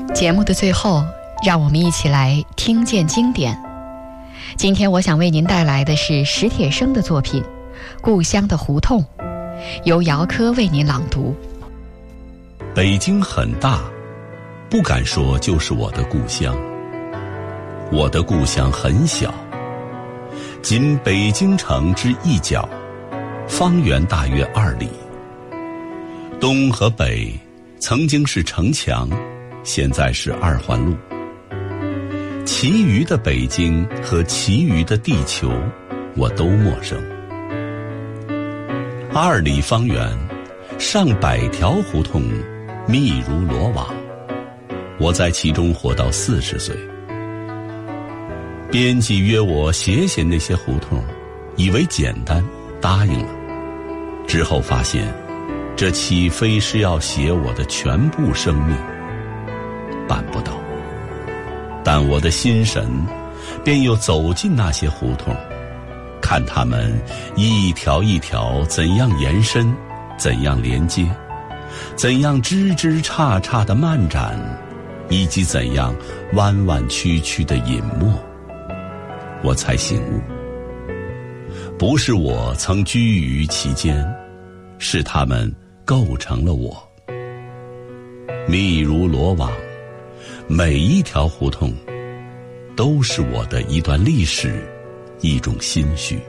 节目的最后，让我们一起来听见经典。今天我想为您带来的是史铁生的作品《故乡的胡同》，由姚科为您朗读。 北京很大，不敢说就是我的故乡。我的故乡很小，仅北京城之一角，方圆大约2里。东和北曾经是城墙，现在是2环路。其余的北京和其余的地球，我都陌生。2里方圆，上100条胡同，密如罗网。我在其中活到40岁。编辑约我写写那些胡同，以为简单，答应了。之后发现，这岂非是要写我的全部生命？办不到。但我的心神便又走进那些胡同，看它们一条一条怎样延伸，怎样连接，怎样枝枝杈杈的漫展，以及怎样弯弯曲曲的隐没。我才醒悟，不是我曾居于其间，是它们构成了我。密如罗网，每一条胡同都是我的一段历史，一种心绪。